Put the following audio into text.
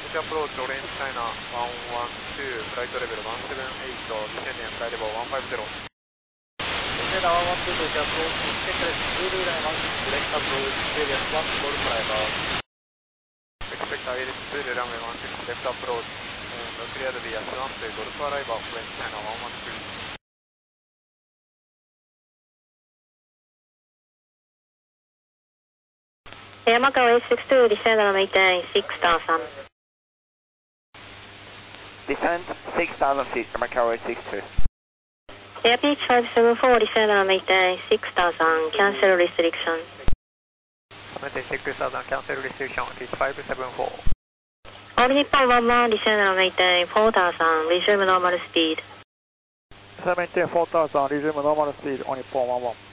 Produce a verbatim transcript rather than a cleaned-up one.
Switch approach Orange China one one two, flight level one seven eight, descending flight level one five zero. Canada one one two, Switch approach, Texas, Zulu nine one six, direct approach, Vegas one, Golf driver. Expect I L S Zulu runway one six, left approach, and clear the S one to Golf arrival, Orange China one one two. Yamato eight six two, descend and maintain six thousand. Descend six thousand feet, Yamato eight six two. Air pitch five seven four, descend and maintain six thousand, cancel restriction. Maintain six thousand, cancel restriction, pitch five seven four. All Nippon one one, descend and maintain four thousand, resume normal speed. Descend maintain four thousand, resume normal speed, All Nippon one one.